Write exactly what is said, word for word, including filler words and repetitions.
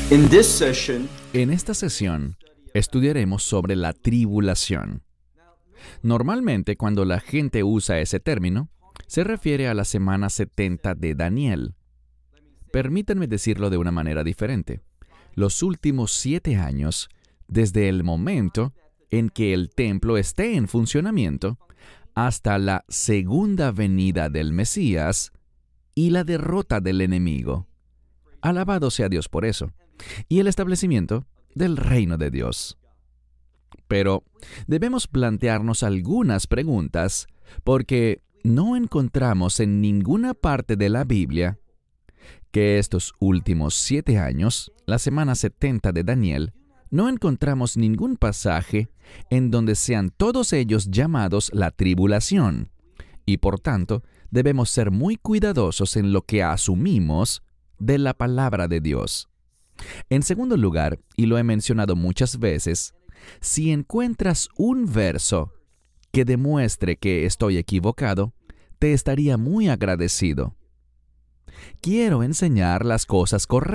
In this session, En esta sesión estudiaremos sobre la tribulación. Normalmente, cuando la gente usa ese término, se refiere a la semana setenta de Daniel. Permítanme decirlo de una manera diferente. Los últimos siete años, desde el momento en que el templo esté en funcionamiento, hasta la segunda venida del Mesías y la derrota del enemigo. Alabado sea Dios por eso. Y el establecimiento del reino de Dios. Pero debemos plantearnos algunas preguntas porque no encontramos en ninguna parte de la Biblia que estos últimos siete años, la semana setenta de Daniel, no encontramos ningún pasaje en donde sean todos ellos llamados la tribulación. Y por tanto, debemos ser muy cuidadosos en lo que asumimos de la palabra de Dios. En segundo lugar, y lo he mencionado muchas veces, si encuentras un verso que demuestre que estoy equivocado, te estaría muy agradecido. Quiero enseñar las cosas correctas.